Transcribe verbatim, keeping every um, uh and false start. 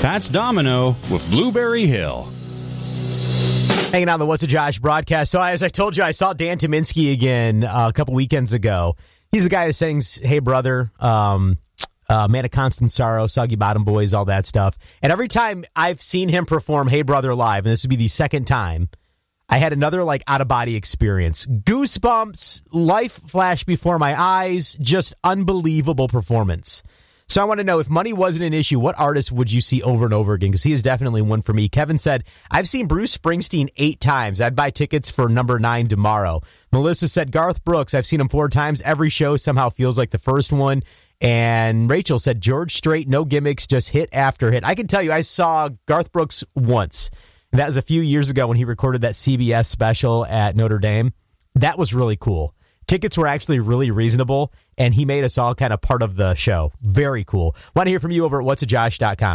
Pat's Domino with Blueberry Hill. Hanging out on the What's a Josh broadcast. So as I told you, I saw Dan Tyminski again uh, a couple weekends ago. He's the guy that sings Hey Brother, um, uh, Man of Constant Sorrow, Soggy Bottom Boys, all that stuff. And every time I've seen him perform Hey Brother live, and this would be the second time, I had another like out-of-body experience. Goosebumps, life flashed before my eyes, just unbelievable performance. So I want to know, if money wasn't an issue, what artist would you see over and over again? Because he is definitely one for me. Kevin said, I've seen Bruce Springsteen eight times. I'd buy tickets for number nine tomorrow. Melissa said, Garth Brooks, I've seen him four times. Every show somehow feels like the first one. And Rachel said, George Strait, no gimmicks, just hit after hit. I can tell you, I saw Garth Brooks once. And that was a few years ago when he recorded that C B S special at Notre Dame. That was really cool. Tickets were actually really reasonable, and he made us all kind of part of the show. Very cool. Want to hear from you over at what's a josh dot com.